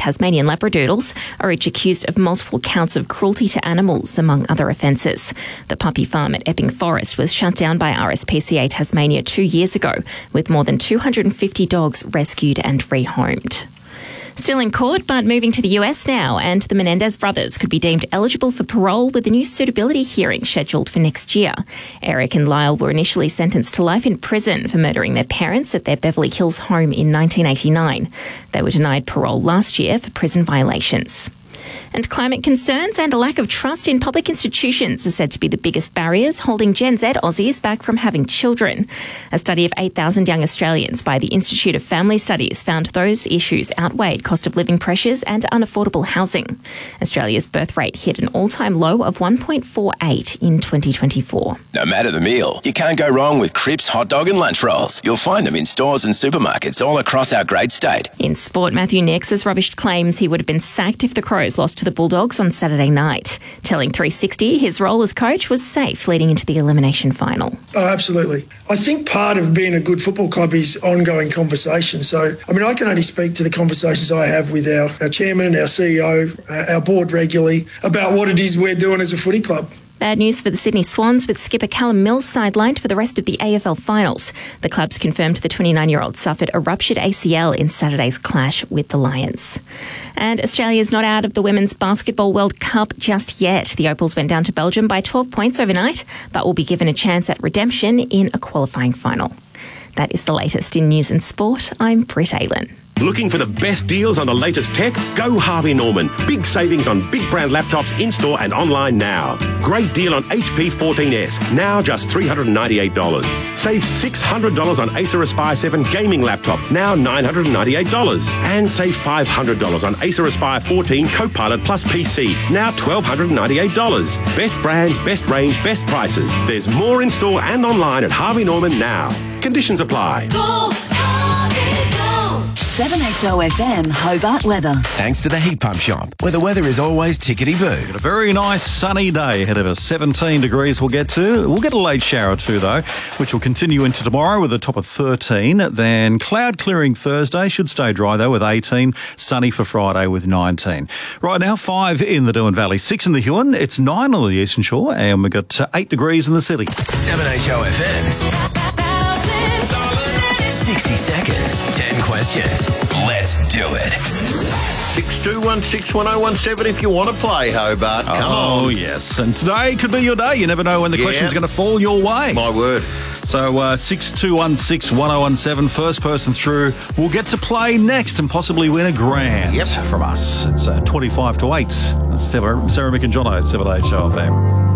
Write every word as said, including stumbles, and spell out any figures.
Tasmanian Labradoodles are each accused of multiple counts of cruelty to animals, among other offences. The puppy farm at Epping Forest was shut down by R S P C A Tasmania two years ago, with more than two hundred fifty dogs rescued and rehomed. Still in court, but moving to the U S now, and the Menendez brothers could be deemed eligible for parole with a new suitability hearing scheduled for next year. Eric and Lyle were initially sentenced to life in prison for murdering their parents at their Beverly Hills home in nineteen eighty-nine. They were denied parole last year for prison violations. And climate concerns and a lack of trust in public institutions are said to be the biggest barriers holding Gen Z Aussies back from having children. A study of eight thousand young Australians by the Institute of Family Studies found those issues outweighed cost of living pressures and unaffordable housing. Australia's birth rate hit an all-time low of one point four eight in twenty twenty-four. No matter the meal, you can't go wrong with Cripps hot dog and lunch rolls. You'll find them in stores and supermarkets all across our great state. In sport, Matthew Nix has rubbished claims he would have been sacked if the Crows lost to the Bulldogs on Saturday night. Telling three sixty his role as coach was safe leading into the elimination final. Oh, absolutely. I think part of being a good football club is ongoing conversation. So, I mean, I can only speak to the conversations I have with our, our chairman, our C E O, uh, our board regularly about what it is we're doing as a footy club. Bad news for the Sydney Swans, with skipper Callum Mills sidelined for the rest of the A F L finals. The club's confirmed the twenty-nine-year-old suffered a ruptured A C L in Saturday's clash with the Lions. And Australia's not out of the Women's Basketball World Cup just yet. The Opals went down to Belgium by twelve points overnight, but will be given a chance at redemption in a qualifying final. That is the latest in news and sport. I'm Britt Aylen. Looking for the best deals on the latest tech? Go Harvey Norman. Big savings on big brand laptops in-store and online now. Great deal on H P fourteen S, now just three hundred ninety-eight dollars. Save six hundred dollars on Acer Aspire seven gaming laptop, now nine hundred ninety-eight dollars. And save five hundred dollars on Acer Aspire fourteen Copilot Plus P C, now one thousand two hundred ninety-eight dollars. Best brands, best range, best prices. There's more in-store and online at Harvey Norman now. Conditions apply. Go Harvey, go! seven H O F M Hobart weather. Thanks to the Heat Pump Shop, where the weather is always tickety-boo. A very nice sunny day ahead of us. seventeen degrees we'll get to. We'll get a late shower or two, though, which will continue into tomorrow with a top of thirteen. Then cloud clearing Thursday. Should stay dry, though, with eighteen. Sunny for Friday with nineteen. Right now, five in the Doon Valley, six in the Huon. It's nine on the Eastern Shore, and we've got uh, eight degrees in the city. seven H O F M's sixty seconds, ten questions. Let's do it. six two one six one oh one seven if you want to play, Hobart. Come oh, on. yes. And today could be your day. You never know when the Yeah. question's going to fall your way. My word. So uh, six two one six one oh one seven, first person through, will get to play next and possibly win a grand Yep. from us. It's uh, twenty-five to eight. That's Sarah, Sarah Mick and Jono at seven H O F M.